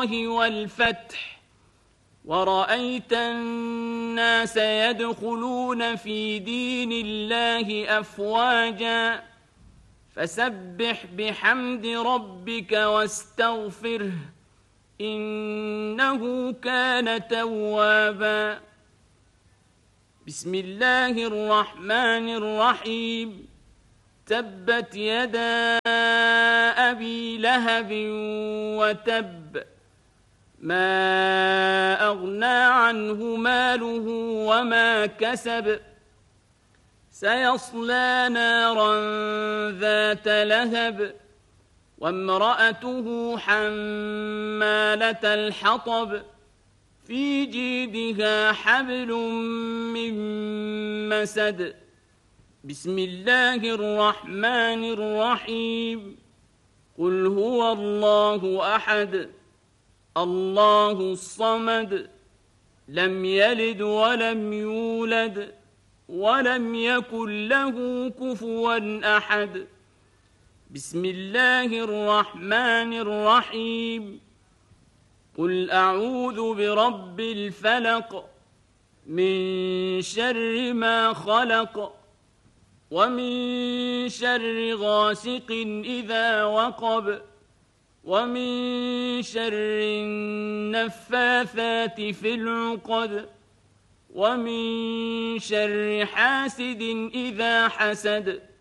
الله والفتح ورأيت الناس يدخلون في دين الله أفواجا فسبح بحمد ربك واستغفره إنه كان توابا. بسم الله الرحمن الرحيم. تبت يدا أبي لهب وتب ما أغنى عنه ماله وما كسب سيصلى نارا ذات لهب وامرأته حمالة الحطب في جيدها حبل من مسد. بسم الله الرحمن الرحيم. قل هو الله أحد الله الصمد لم يلد ولم يولد ولم يكن له كفوا أحد. بسم الله الرحمن الرحيم. قل أعوذ برب الفلق من شر ما خلق ومن شر غاسق إذا وقب ومن شر النفاثات في العقد ومن شر حاسد إذا حسد.